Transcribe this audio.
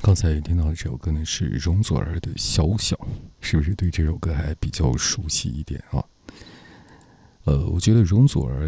刚才听到的这首歌呢是容祖儿的《小小》，是不是对这首歌还比较熟悉一点啊？我觉得容祖儿